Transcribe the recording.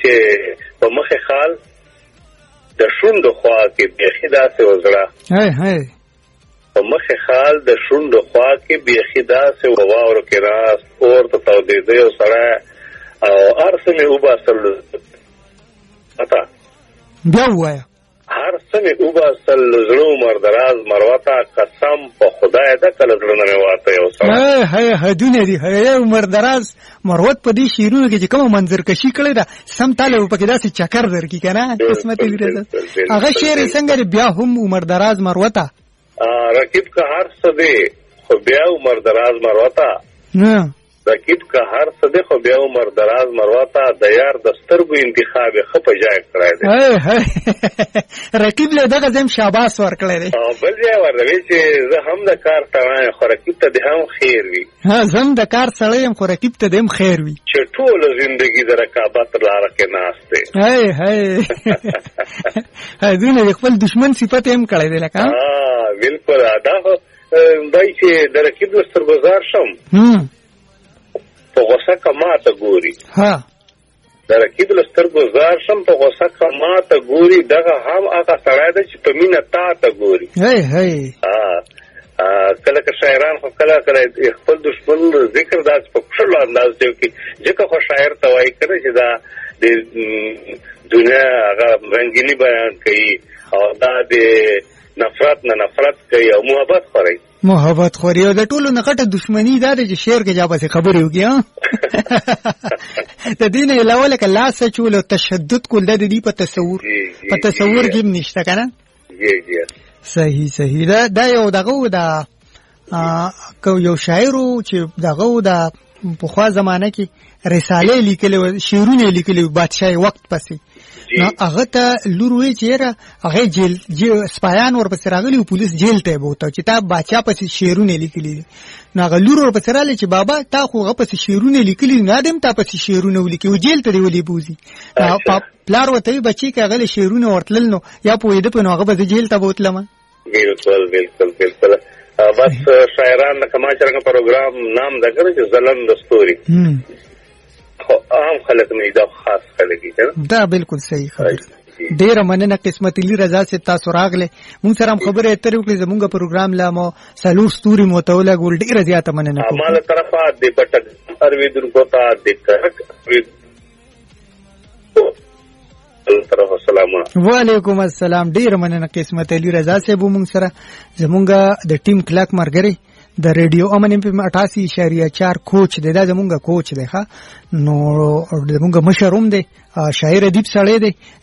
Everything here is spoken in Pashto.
چې په مخه خال د شوندو خوا کې بیخي داسې وزړه په مخه خال د شوندو خوا کې بیخي داسې واورو کې راس اور ته تودېدی او سړی او هر څه مې وباسل پتا بیا ووایه هر څه مې وباسل زړه مردراز مروته قسم په خدای ده کله زړه نه مې واته یو سړی حدونه دي مردراز مروت په دې شعرونو کې چې کومه منظرکشي کړې ده سم تاله پکې داسې چکر درکې که نه قسمت هغه شعر یې څنګه دی بیا هم عمردراز مروته رقیب که هر څه دی خو بیا عمردراز مروته رقیب که هر څه دی خو بیا عمردراز مروته د یار د سترګو انتخاب یې ښه په ځای کړی دی رقیب له دغه ځم شاباس ورکړی دی بل ځای ورنوي چې زه هم د کار سړی یم خو رقیب ته دې هم خیر وي زه هم د کار سړی یم خو رقیب ته دې هم خیر وي چې ټوله زندګي د رقابت لاره کې ناست دی دونه د خپل دشمن صفت هم کړی دی لکه بلکل دا خو دی چې د رقیب له سترګزار شم په غوسه که ماته ګوري د رقیب له سترګو زار شم په غوسه که ماته ګوري دغه هم هغه سړی دی چې په مینه تا ته ګوري کله که شاعران خو کله کله خپل دشمن ذکر داسې په خوشحاله انداز دی وکړي ځکه خو شاعر ته وایي که نه چې دا د دنیا هغه رنګیني بیان کوي او دا د نفرت نه نفرت کوي او محبت خوري او د ټولو نه غټه دشمني دا ده چې شعر کې جا پسې خبرې وکړي د دې نه علاوه لکه لاس اچول او تشدد کول د دې په تصور کې هم نشته که نه صحیح دا یو دغه دا یو شاعر چې دغه د پخوا زمانه کې رساله لیکلې شعرونه لیکلې بادشاہ وخت پسې نو هغه ته لور وی چیرې هغه جیل سپایان ورپسې راغلي او پولیس جیل ته بوته چې تا بادشاہ پسې شعرونه لیکلي نو هغه لور ورپسې راغلی چې بابا تا خو هغه پسې شعرونه لیکلي نه دم تا پسې شعرونه ولیکي او جیل ته دی ولې بوزي پلار وته بچی کې هغه شعرونه ورتلل نو یا پوهېده په نو هغه به جیل ته بوتلم بالکل بس شاعران د کما چرګ پروګرام نام دغه چې زلند ستوري عام خلک نه دا خاص خلک دي دا بالکل صحیح خبره ډیره مننه قسمت علی رضا سے تاسو راغله مون سره خبره اترې وکړې زمونږ پروګرام لا مو سلور ستوري متوله ګول ډیره زیاته مننه کوم مال طرفه د پټک ارویدن کوتا د کرک وعلیکم السلام ډیر مننه قسمت علی رضا سے مون سره زمونږ د ټیم کلاک مرګري د ریډیو امن ایم پی 88.4 کوچ دی دا زمونږ کوچ دی ښه نو زمونږ مشروم دی شاعر ادیب سړی دی